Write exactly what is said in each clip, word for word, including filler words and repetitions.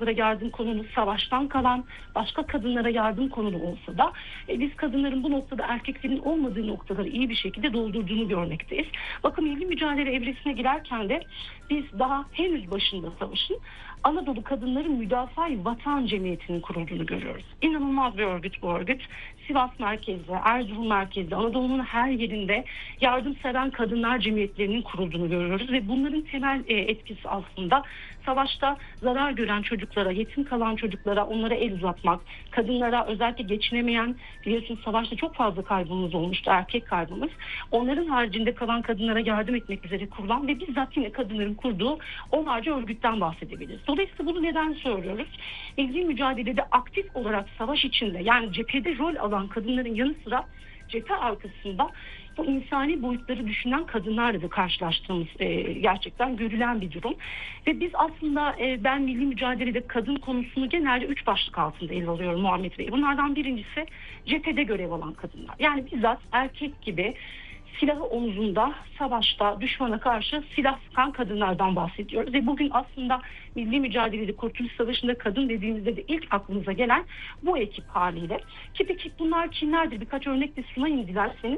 çocuklara yardım konulu, savaştan kalan başka kadınlara yardım konulu olsa da e, biz kadınların bu noktada erkeklerin olmadığı noktaları iyi bir şekilde doldurduğunu görmekteyiz. Bakın milli mücadele evresine girerken de biz daha henüz başında savaşın Anadolu Kadınların Müdafaa-i Vatan Cemiyeti'nin kurulduğunu görüyoruz. İnanılmaz bir örgüt bu örgüt. Sivas merkezli, Erzurum merkezli, Anadolu'nun her yerinde yardımseven kadınlar cemiyetlerinin kurulduğunu görüyoruz ve bunların temel e, etkisi aslında savaşta zarar gören çocuklara, yetim kalan çocuklara onlara el uzatmak, kadınlara özellikle geçinemeyen, biliyorsunuz savaşta çok fazla kaybımız olmuştu, erkek kaybımız. Onların haricinde kalan kadınlara yardım etmek üzere kurulan ve bizzat yine kadınların kurduğu onlarca örgütten bahsedebiliriz. Dolayısıyla bunu neden söylüyoruz? Milli mücadelede aktif olarak savaş içinde, yani cephede rol alan kadınların yanı sıra cephe arkasında bu insani boyutları düşünen kadınlarla da karşılaştığımız e, gerçekten görülen bir durum. Ve biz aslında e, ben milli mücadelede kadın konusunu genelde üç başlık altında ele alıyorum Muhammed Bey. Bunlardan birincisi cephede görev alan kadınlar. Yani bizzat erkek gibi silahı omuzunda savaşta düşmana karşı silah sıkan kadınlardan bahsediyoruz. Ve bugün aslında milli mücadelede, Kurtuluş Savaşı'nda kadın dediğimizde de ilk aklımıza gelen bu ekip haliyle. Ki peki bunlar kimlerdir? Birkaç örnek de sunayım dilerseniz.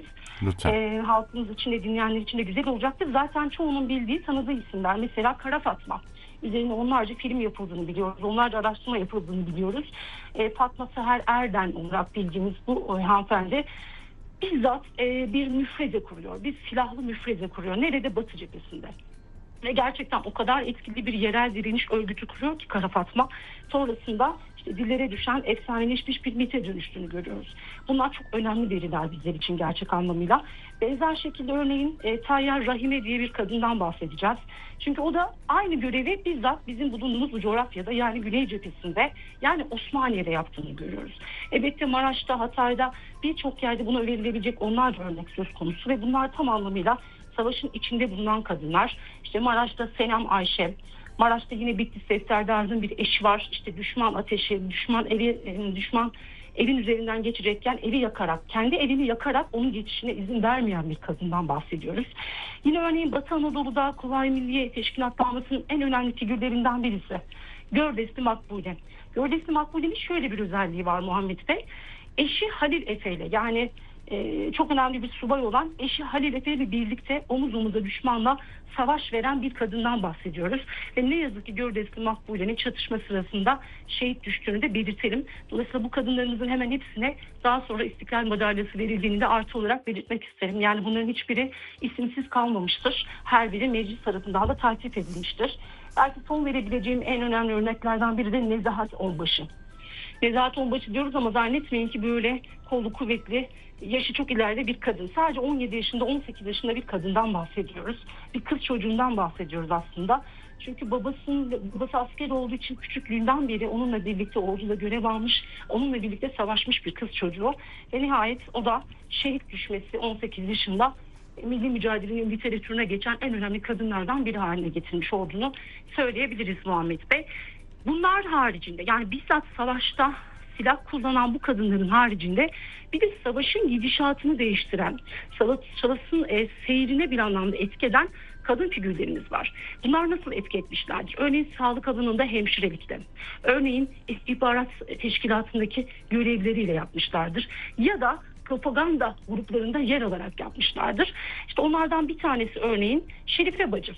E, halkımız için de dinleyenler için de güzel olacaktır. Zaten çoğunun bildiği, tanıdığı isimler. Mesela Kara Fatma. Üzerine onlarca film yapıldığını biliyoruz. Onlarca araştırma yapıldığını biliyoruz. E, Fatma Seher Erden olarak bildiğimiz bu e, hanımefendi bizzat e, bir müfreze kuruyor. Bir silahlı müfreze kuruyor. Nerede? Batı cephesinde. Ve gerçekten o kadar etkili bir yerel direniş örgütü kuruyor ki Kara Fatma. Sonrasında işte dillere düşen, efsaneleşmiş bir mite dönüştüğünü görüyoruz. Bunlar çok önemli veriler bizler için gerçek anlamıyla. Benzer şekilde örneğin e, Tayyar Rahime diye bir kadından bahsedeceğiz. Çünkü o da aynı görevi bizzat bizim bulunduğumuz bu coğrafyada, yani Güney cephesinde, yani Osmaniye'de yaptığını görüyoruz. Elbette Maraş'ta, Hatay'da, birçok yerde buna verilebilecek onlarca örnek söz konusu ve bunlar tam anlamıyla savaşın içinde bulunan kadınlar. İşte Maraş'ta Senem Ayşe, Maraş'ta yine Bitlis Sefterdar'ın bir eşi var. İşte düşman ateşi, düşman evi, düşman evin üzerinden geçecekken evi yakarak, kendi evini yakarak onun geçişine izin vermeyen bir kadından bahsediyoruz. Yine örneğin Batı Anadolu'da Kuvayi Milliye Teşkilatlanması'nın en önemli figürlerinden birisi Gördesli Makbule. Gördesli Makbule'nin şöyle bir özelliği var Muhammed Bey. Eşi Halil Efe ile, yani Ee, çok önemli bir subay olan eşi Halil Efe ile birlikte omuz omuza düşmanla savaş veren bir kadından bahsediyoruz. Ve ne yazık ki Gördesli Makbule'nin çatışma sırasında şehit düştüğünü de belirtelim. Dolayısıyla bu kadınlarımızın hemen hepsine daha sonra İstiklal Madalyası verildiğini de artı olarak belirtmek isterim. Yani bunların hiçbiri isimsiz kalmamıştır. Her biri meclis tarafından da takip edilmiştir. Belki son verebileceğim en önemli örneklerden biri de Nezahat Onbaşı. Nezahat Onbaşı diyoruz ama zannetmeyin ki böyle kolu kuvvetli, yaşı çok ileride bir kadın. Sadece on yedi yaşında, on sekiz yaşında bir kadından bahsediyoruz. Bir kız çocuğundan bahsediyoruz aslında. Çünkü babasının, babası asker olduğu için küçüklüğünden beri onunla birlikte orduda görev almış, onunla birlikte savaşmış bir kız çocuğu. Ve nihayet o da şehit düşmesi on sekiz yaşında milli mücadelenin literatürüne geçen en önemli kadınlardan biri haline getirmiş olduğunu söyleyebiliriz Muhammed Bey. Bunlar haricinde, yani bizzat savaşta silah kullanan bu kadınların haricinde bir de savaşın gidişatını değiştiren, savaşın e, seyrine bir anlamda etki eden kadın figürlerimiz var. Bunlar nasıl etki etmişlerdir? Örneğin sağlık alanında hemşirelikte, örneğin istihbarat teşkilatındaki görevleriyle yapmışlardır ya da propaganda gruplarında yer alarak yapmışlardır. İşte onlardan bir tanesi örneğin Şerife Bacı.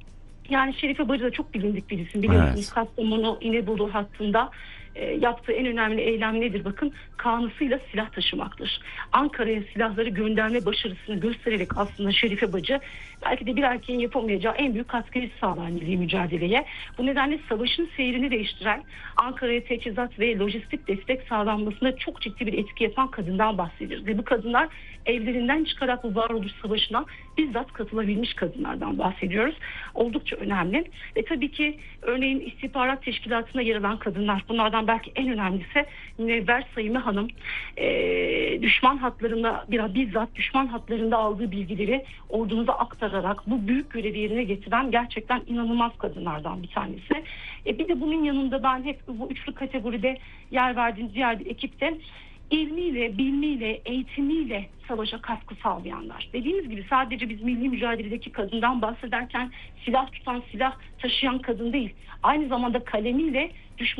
Yani Şerife Bacı da çok bilindik bir isim, biliyorsunuz. Evet. Kastamonu İnebolu hattında e, yaptığı en önemli eylem nedir? Bakın, kanısıyla silah taşımaktır. Ankara'ya silahları gönderme başarısını göstererek aslında Şerife Bacı belki de bir erkeğin yapamayacağı en büyük katkıyı sağlar milli mücadeleye. Bu nedenle savaşın seyrini değiştiren, Ankara'ya teçhizat ve lojistik destek sağlanmasına çok ciddi bir etki yapan kadından bahsediyoruz. Ve bu kadınlar evlerinden çıkarak bu varoluş savaşına bizzat katılabilmiş kadınlardan bahsediyoruz. Oldukça önemli. Ve tabii ki örneğin istihbarat teşkilatına yer alan kadınlar. Bunlardan belki en önemlisi Münevver Sayıme Hanım. Ee, düşman hatlarında, biraz bizzat düşman hatlarında aldığı bilgileri ordumuza aktararak bu büyük görevi yerine getiren gerçekten inanılmaz kadınlardan bir tanesi. E bir de bunun yanında ben hep bu üçlü kategoride yer verdiğim diğer bir ekipte ilmiyle, bilmiyle, eğitimiyle savaşa katkı sağlayanlar. Dediğimiz gibi sadece biz milli mücadeledeki kadından bahsederken silah tutan, silah taşıyan kadın değil, aynı zamanda kalemiyle